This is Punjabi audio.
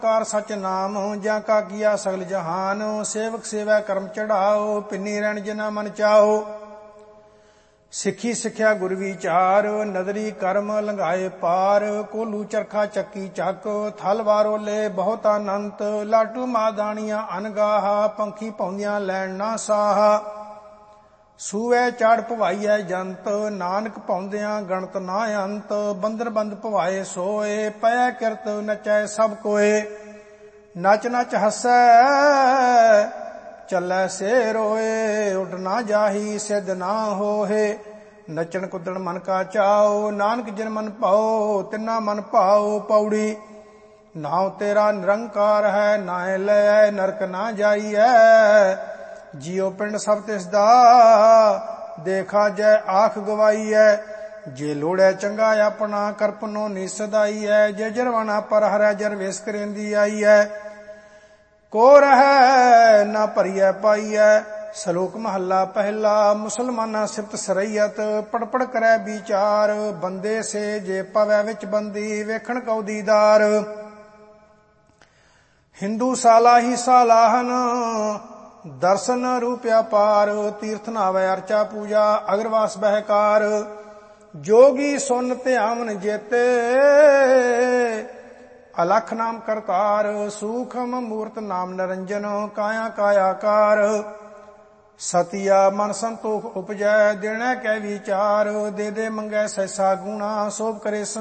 ਕਾਰ ਸਚ ਨਾਮ ਜਾਂ ਕਾ ਕੀਆ ਸਗਲ ਜਹਾਨ। ਸੇਵਕ ਸੇਵੈ ਕਰਮ ਚੜਾਓ, ਪਿੰਨੀ ਰਹਿਣ ਜਿਨਾ ਮਨ ਚਾਓ। ਸਿੱਖੀ ਸਿੱਖਿਆ ਗੁਰ ਵਿਚਾਰ, ਨਦਰੀ ਕਰਮ ਲੰਘਾਏ ਪਾਰ। ਕੋਲੂ ਚਰਖਾ ਚੱਕੀ ਚੱਕ, ਥਲ ਵਾਰੋਲੇ ਬਹੁਤ ਅਨੰਤ। ਲਾਟੂ ਮਾਦਾਣੀਆਂ ਅਨਗਾਹਾ, ਪੰਖੀ ਪਾਉਂਦੀਆਂ ਲੈਣ ਨਾ ਸਾਹਾ। ਸੂਐ ਚਾੜ ਭਵਾਈਐ ਜੰਤ, ਨਾਨਕ ਪਾਉਂਦਿਆਂ ਗਣਤ ਨਾ ਅੰਤ। ਬੰਧਨ ਬੰਦ ਭਵਾਏ ਸੋਏ, ਪੈ ਕਿਰਤ ਨਚੈ ਸਭ ਕੋਏ। ਨਚ ਨਚ ਹਸੈ ਚੱਲੈ ਸੇ ਰੋਏ, ਉੱਡ ਨਾ ਜਾਹੀ ਸਿੱਧ ਨਾ ਹੋਏ। ਨਚਣ ਕੁੱਦਣ ਮਨ ਕਾ ਚਾਓ, ਨਾਨਕ ਜਿਨ ਮਨ ਭਾਓ ਤਿਨਾ ਮਨ ਭਾਓ। ਪੌੜੀ ਨਾਉ ਤੇਰਾ ਨਿਰੰਕਾਰ ਹੈ, ਨਾਏ ਲੈ ਨਰਕ ਨਾ ਜਾਈਐ। ਜਿਉ ਪਿੰਡ ਸਭ ਤਿਸ ਦਾ, ਦੇਖਾ ਜੈ ਆਖ ਗਵਾਈਐ। ਜੇ ਲੋੜੈ ਚੰਗਾ ਆਪਣਾ, ਕਰਪਨੋ ਨਿਸਦਾਈਐ। ਜੇ ਜਰਵਾਣਾ ਪਰ ਹਰੈ, ਜਰ ਵੇਸ ਕਰੇਂਦੀ ਆਈਐ। ਕੋ ਰਹਿ ਨਾ ਭਰੀਐ ਪਾਈਐ। ਸ਼ਲੋਕ ਮਹੱਲਾ ਪਹਿਲਾ। ਮੁਸਲਮਾਨਾ ਸਿਫਤ ਸਰਈਅਤ, ਪੜ ਪੜ ਕਰੈ ਵਿਚਾਰ। ਬੰਦੇ ਸੇ ਜੇ ਪਵੈ ਵਿੱਚ ਬੰਦੀ, ਵੇਖਣ ਕਉ ਦੀਦਾਰ। ਹਿੰਦੂ ਸਾਲਾ ਹੀ ਸਾਲਾਹਨ, ਦਰਸ਼ਨ ਰੂਪਿਆ ਪਾਰ। ਤੀਰਥ ਨਾਵੈ ਅਰਚਾ ਪੂਜਾ, ਅਗਰਵਾਸ ਬਹਿਕਾਰ। ਜੋਗੀ ਸੁਨ ਧਿਆਵਨ ਜੇਤੇ, ਅਲਖ ਨਾਮ ਕਰਤਾਰ। ਸੂਖਮ ਮੂਰਤ ਨਾਮ ਨਿਰੰਜਨ, ਕਾਇਆ ਕਾਇਆਕਾਰ। ਸਤਿਆ ਮਨ ਸੰਤੋਖ ਉਪਜੈ, ਦੇਣੈ ਕੈ ਵਿਚਾਰ। ਦੇ ਦੇ ਮੰਗੈ ਸੈਸਾ ਗੁਣਾ, ਸੋਭ ਕਰੇ